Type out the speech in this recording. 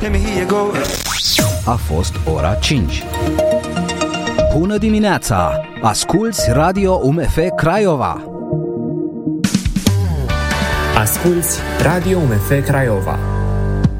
A fost ora 5. Bună dimineața! Asculți Radio UMF Craiova! Asculți Radio UMF Craiova.